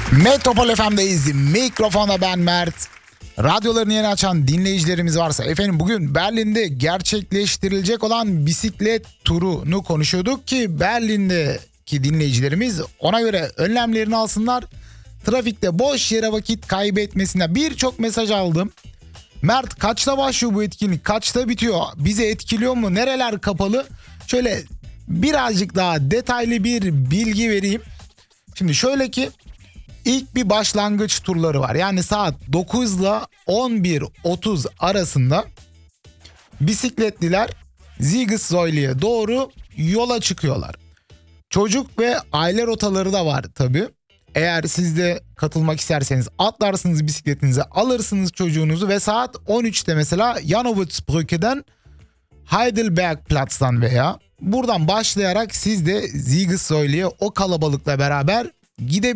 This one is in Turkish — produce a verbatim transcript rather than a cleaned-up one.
Metropol F M'deyiz. Mikrofonda ben Mert. Radyolarını yeni açan dinleyicilerimiz varsa, efendim bugün Berlin'de gerçekleştirilecek olan bisiklet turunu konuşuyorduk ki Berlin'deki dinleyicilerimiz ona göre önlemlerini alsınlar. Trafikte boş yere vakit kaybetmesine birçok mesaj aldım. Mert, kaçta başlıyor bu etkinlik? Kaçta bitiyor? Bizi etkiliyor mu? Nereler kapalı? Şöyle birazcık daha detaylı bir bilgi vereyim. Şimdi şöyle ki, İlk bir başlangıç turları var. Yani saat dokuz ile on bir otuz arasında bisikletliler Siegessäule'ye doğru yola çıkıyorlar. Çocuk ve aile rotaları da var tabii. Eğer siz de katılmak isterseniz atlarsınız bisikletinizi, alırsınız çocuğunuzu ve saat on üçte mesela Janowitzbrücke'den Heidelbergplatz'tan veya buradan başlayarak siz de Siegessäule'ye o kalabalıkla beraber gidebilirsiniz.